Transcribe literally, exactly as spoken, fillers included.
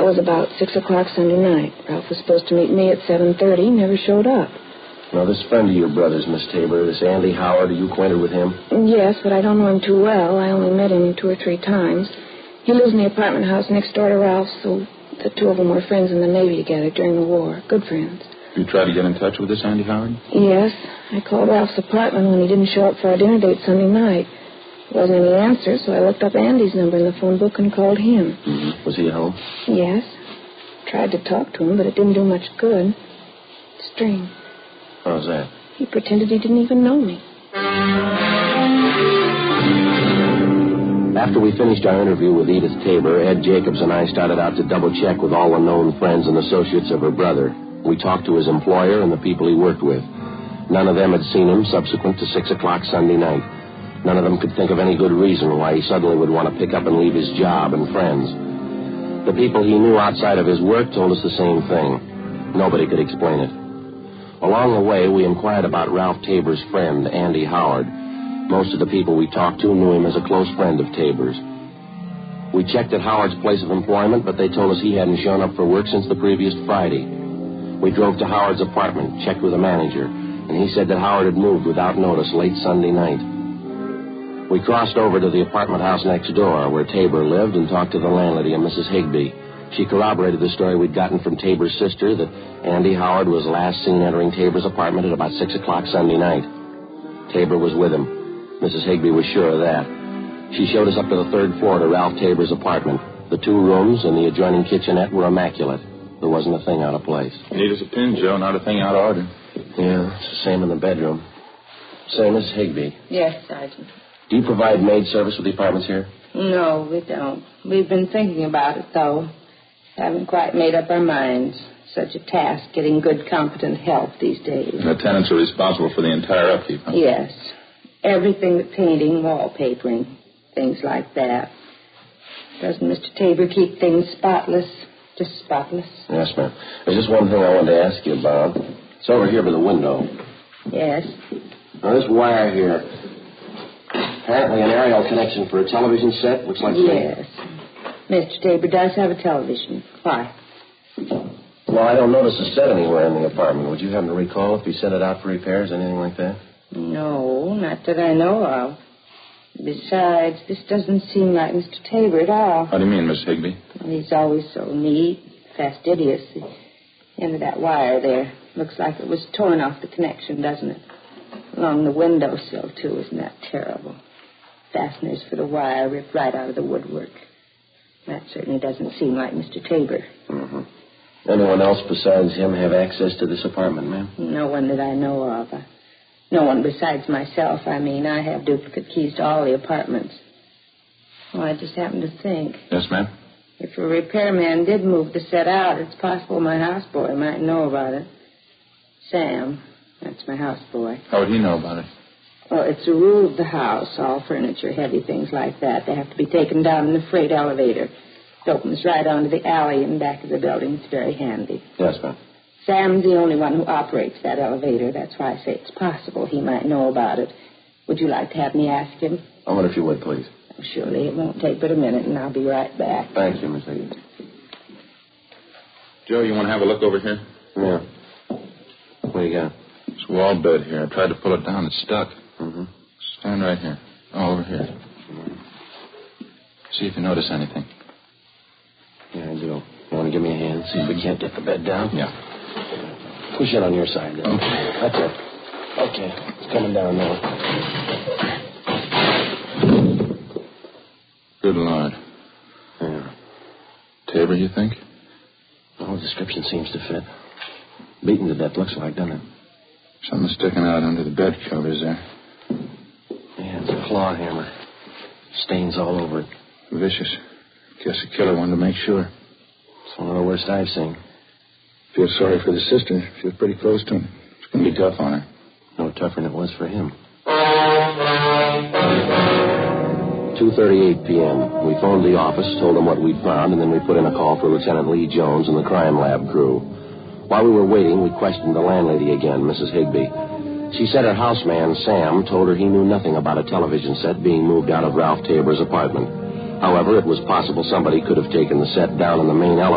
was about six o'clock Sunday night. Ralph was supposed to meet me at seven thirty, never showed up. Now, this friend of your brother's, Miss Tabor, this Andy Howard, are you acquainted with him? Yes, but I don't know him too well. I only met him two or three times. He lives in the apartment house next door to Ralph's, so the two of them were friends in the Navy together during the war. Good friends. You tried to get in touch with this Andy Howard? Yes. I called Ralph's apartment when he didn't show up for our dinner date Sunday night. There wasn't any answer, so I looked up Andy's number in the phone book and called him. Mm-hmm. Was he at home? Yes. Tried to talk to him, but it didn't do much good. Strange. How's that? He pretended he didn't even know me. After we finished our interview with Edith Tabor, Ed Jacobs and I started out to double-check with all the known friends and associates of her brother. We talked to his employer and the people he worked with. None of them had seen him subsequent to six o'clock Sunday night. None of them could think of any good reason why he suddenly would want to pick up and leave his job and friends. The people he knew outside of his work told us the same thing. Nobody could explain it. Along the way, we inquired about Ralph Tabor's friend, Andy Howard. Most of the people we talked to knew him as a close friend of Tabor's. We checked at Howard's place of employment, but they told us he hadn't shown up for work since the previous Friday. We drove to Howard's apartment, checked with the manager, and he said that Howard had moved without notice late Sunday night. We crossed over to the apartment house next door, where Tabor lived, and talked to the landlady, a Missus Higbee. She corroborated the story we'd gotten from Tabor's sister that Andy Howard was last seen entering Tabor's apartment at about six o'clock Sunday night. Tabor was with him. Missus Higbee was sure of that. She showed us up to the third floor to Ralph Tabor's apartment. The two rooms and the adjoining kitchenette were immaculate. There wasn't a thing out of place. Neat as a pin, Joe. Not a thing out of order. Yeah, it's the same in the bedroom. Say, Missus Higbee. Yes, Sergeant. Do you provide maid service with the apartments here? No, we don't. We've been thinking about it, though. Haven't quite made up our minds. Such a task, getting good, competent help these days. And the tenants are responsible for the entire upkeep, huh? Yes. Everything but painting, wallpapering, things like that. Doesn't Mister Tabor keep things spotless? Just spotless? Yes, ma'am. There's just one thing I wanted to ask you about. It's over here by the window. Yes. Now, this wire here, apparently an aerial connection for a television set. Looks like... Yes. Mister Tabor does have a television. Why? Well, I don't notice a set anywhere in the apartment. Would you happen to recall if he sent it out for repairs, anything like that? No, not that I know of. Besides, this doesn't seem like Mister Tabor at all. How do you mean, Miss Higbee? Well, he's always so neat, fastidious. The end of that wire there looks like it was torn off the connection, doesn't it? Along the windowsill, too. Isn't that terrible? Fasteners for the wire ripped right out of the woodwork. That certainly doesn't seem like Mister Tabor. Mm-hmm. Anyone else besides him have access to this apartment, ma'am? No one that I know of. I, no one besides myself. I mean, I have duplicate keys to all the apartments. Oh, I just happened to think. Yes, ma'am? If a repairman did move the set out, it's possible my houseboy might know about it. Sam, that's my houseboy. How would he know about it? Well, it's a rule of the house, all furniture, heavy things like that. They have to be taken down in the freight elevator. It opens right onto the alley in back of the building. It's very handy. Yes, ma'am. Sam's the only one who operates that elevator. That's why I say it's possible he might know about it. Would you like to have me ask him? I wonder if you would, please. Oh, surely. It won't take but a minute, and I'll be right back. Thank you, Miss Higgins. Joe, you want to have a look over here? Yeah. What do you got? This wall bed here. I tried to pull it down. It's stuck. Mm-hmm. Stand right here. Oh, over here. See if you notice anything. Yeah, I do. You want to give me a hand? See if we can't get the bed down? Yeah. Push it on your side, then. Okay. That's it. Okay. It's coming down now. Good Lord. Yeah. Tabor, you think? Well, the description seems to fit. Beaten to death looks like, doesn't it? Something sticking out under the bed covers there. Yeah, it's a claw hammer. Stains all over it. Vicious. Guess the killer wanted to make sure. It's one of the worst I've seen. Feel sorry for the sister. She was pretty close to him. It's going to be tough on her. No tougher than it was for him. two thirty-eight p.m. We phoned the office, told them what we'd found, and then we put in a call for Lieutenant Lee Jones and the crime lab crew. While we were waiting, we questioned the landlady again, Missus Higbee. She said her houseman, Sam, told her he knew nothing about a television set being moved out of Ralph Tabor's apartment. However, it was possible somebody could have taken the set down in the main elevator